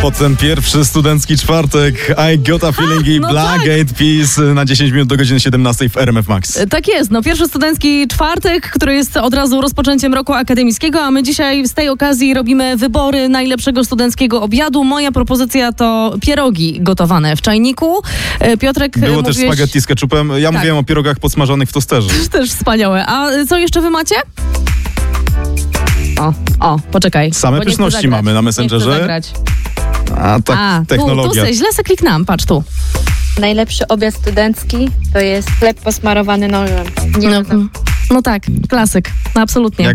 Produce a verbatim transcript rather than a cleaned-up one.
Pod ten pierwszy studencki czwartek I Got a Feeling i no Black tak. Eyed Peas na dziesięć minut do godziny siedemnastej w R M F Max. Tak jest, no pierwszy studencki czwartek, który jest od razu rozpoczęciem roku akademickiego, a my dzisiaj z tej okazji robimy wybory najlepszego studenckiego obiadu. Moja propozycja to pierogi gotowane w czajniku. E, Piotrek, Było mówiłeś... też spaghetti z ketchupem. Ja Tak. mówiłem o pierogach podsmażonych w tosterze. Też wspaniałe. A co jeszcze wy macie? O, o, poczekaj. Same bo nie chcę pyszności zagrać. mamy na Nie chcę Messengerze. zagrać. A tak, A, technologia. tu, tu se, źle se kliknęłam, patrz tu. Najlepszy obiad studencki to jest chleb posmarowany nożem. Nie No, no, no tak, klasyk, no, absolutnie.